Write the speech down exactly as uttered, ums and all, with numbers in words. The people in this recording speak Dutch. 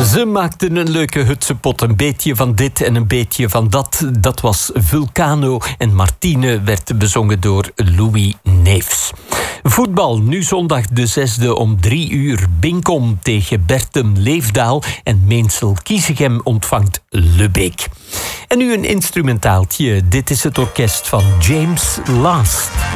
Ze maakten een leuke hutsepot, een beetje van dit en een beetje van dat. Dat was Vulcano en Martine werd bezongen door Louis Neefs. Voetbal, nu zondag de zesde om drie uur. Binkom tegen Bertem Leefdaal en Meensel Kiezegem ontvangt Lubbeek. En nu een instrumentaaltje. Dit is het orkest van James Last.